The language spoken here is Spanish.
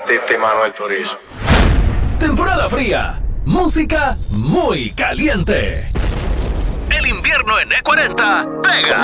Tete Manuel Turizo. Temporada fría, música muy caliente. El invierno en E40 pega.